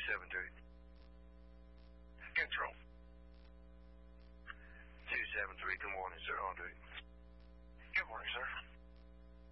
273. Control. 273, good morning, sir. On duty. Good morning, sir.